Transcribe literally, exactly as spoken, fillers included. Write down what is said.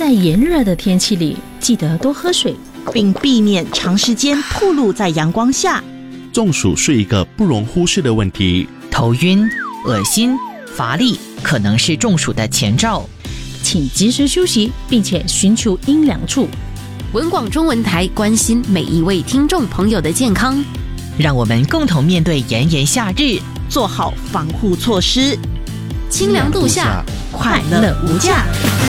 在炎热的天气里，记得多喝水， 并避免长时间暴露在阳光下。 中暑是一个不容忽视的问题， 头晕、恶心、乏力可能是中暑的前兆， 请及时休息，并且寻求阴凉处。 文广中文台关心每一位听众朋友的健康， 让我们共同面对炎炎夏日， 做好防护措施， 清凉度夏， 快乐无价。